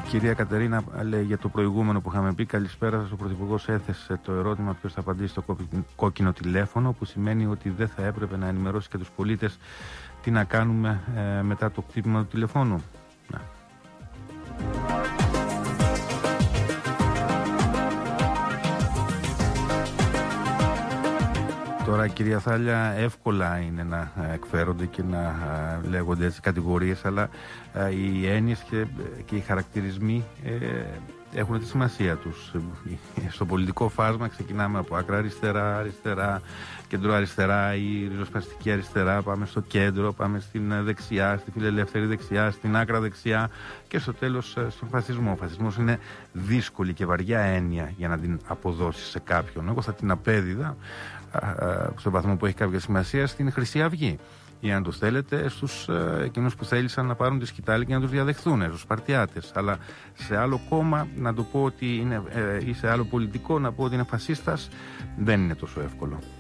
Κυρία Κατερίνα, λέει για το προηγούμενο που είχαμε πει. Καλησπέρα σας. Ο Πρωθυπουργός έθεσε το ερώτημα ποιος θα απαντήσει στο κόκκινο τηλέφωνο, που σημαίνει ότι δεν θα έπρεπε να ενημερώσει και τους πολίτες τι να κάνουμε μετά το χτύπημα του τηλεφώνου. Να. Τώρα, κυρία Θάλια, εύκολα είναι να εκφέρονται και να λέγονται έτσι κατηγορίες, αλλά οι έννοιες και οι χαρακτηρισμοί έχουν τη σημασία τους. Στο πολιτικό φάσμα ξεκινάμε από άκρα αριστερά, κεντροαριστερά ή ριζοσπαστική αριστερά, πάμε στο κέντρο, πάμε στην δεξιά, στη φιλελεύθερη δεξιά, στην άκρα δεξιά και στο τέλος στον φασισμό. Ο φασισμός είναι δύσκολη και βαριά έννοια για να την αποδώσει σε κάποιον. Εγώ θα την απέδιδα στον βαθμό που έχει κάποια σημασία στην Χρυσή Αυγή, ή αν το θέλετε στους εκείνους που θέλησαν να πάρουν τη σκητάλη και να τους διαδεχθούν, στους Σπαρτιάτες. Αλλά σε άλλο κόμμα να το πω ότι είναι, ή σε άλλο πολιτικό να πω ότι είναι φασίστας, δεν είναι τόσο εύκολο.